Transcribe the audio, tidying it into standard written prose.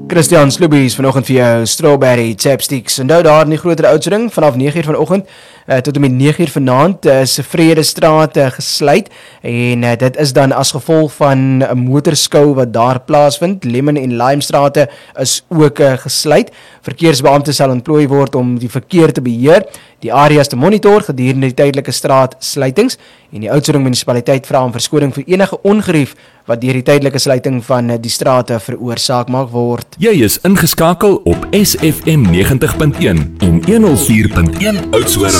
Christian Sloebies vanoggend vir jou Strawberry Chapsticks. Onthou daar in die groter Oudtshoorn vanaf 9uur vanoggend tot en met 9uur vanaand is Vredestraat gesluit en dit is dan as gevolg van 'n motorskou wat daar plaasvind. Lemon en Lime strate is ook gesluit. Verkeersbeampte sal ontplooi word om die verkeer te beheer, die areas te monitor gedurende die tydelike straatsluitings en die Oudtshoorn munisipaliteit vra om verskoning vir enige ongerief wat deur die tydelike sluiting van die strate veroorsaak mag word. Jy is ingeskakel op SFM 90.1 en 104.1 Oudtshoorn.